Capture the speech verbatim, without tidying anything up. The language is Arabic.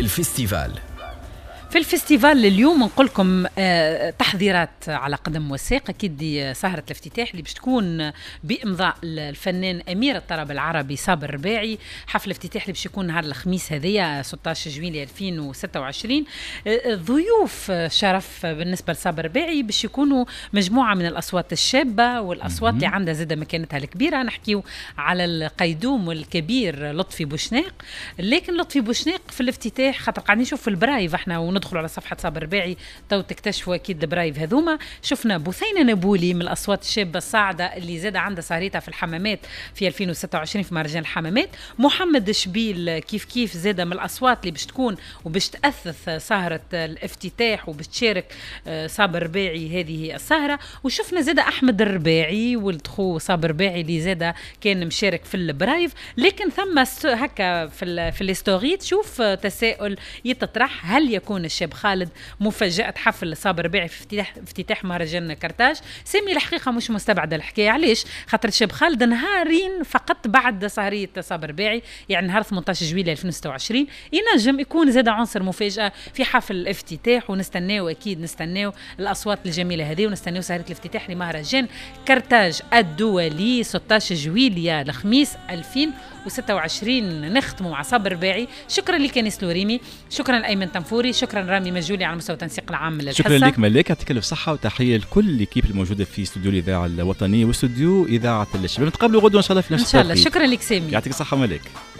الفستيفال. في الفستيفال اليوم نقول لكم آه تحضيرات على قدم وساق. اكيد دي سهره الافتتاح اللي باش تكون بامضاء الفنان امير الطرب العربي صابر الرباعي. حفل الافتتاح اللي باش يكون نهار الخميس هذيا ستة عشر جويلية ألفين وستة وعشرين. آه ضيوف شرف بالنسبه لصابر الرباعي باش يكونوا مجموعه من الاصوات الشابه والاصوات اللي عندها زاده مكانتها الكبيره. نحكيو على القيدوم الكبير لطفي بوشناق. لكن لطفي بوشناق في الافتتاح خاطر قاعدين نشوف في البرايف احنا ندخلوا على صفحة صابر الرباعي تو تكتشفوا أكيد البرايف هذوما. شفنا بثينة نبولي من الأصوات الشابة الصاعدة اللي زاد عندها سهرتها في الحمامات في ألفين وستة وعشرين في مهرجان الحمامات. محمد شبيل كيف كيف زاد من الأصوات اللي باش تكون وباش تأثث سهرة الافتتاح وباش تشارك صابر الرباعي هذه السهرة. وشفنا زاد أحمد الرباعي والدخو صابر الرباعي اللي زاد كان مشارك في البرايف. لكن ثم هكا في في الاستوري تشوف تساؤل يتطرح: هل يكون الشاب خالد مفاجأة حفل صابر الرباعي في افتتاح افتتاح مهرجان كرتاج؟ سامي الحقيقة مش مستبعدة الحكاية. علاش؟ خاطر الشاب خالد نهارين فقط بعد سهرية صابر الرباعي، يعني نهار ثمانية عشر جويلية ألفين وستة وعشرين، ينجم يكون زاد عنصر مفاجأة في حفل الافتتاح. ونستناو أكيد نستناو الأصوات الجميلة هذه ونستناو سهرة الافتتاح لمهرجان كرتاج الدولي ستة عشر جويلية الخميس ألفين وستة وعشرين. نختموا مع صابر الرباعي. شكرا لك انيس لوريمي، شكرا لايمن تنفوري، شكرا رامي مجولي على مستوى التنسيق العام للحصه. شكرا لك ملاك، يعطيك الف صحه، وتحيه لكل الكيب الموجوده في استوديو الاذاعه الوطنيه واستوديو اذاعه الشباب. نتقابلوا غدوه ان شاء الله في نفس ان شاء الله. شكرا لك سامي، يعطيك الصحه ملاك.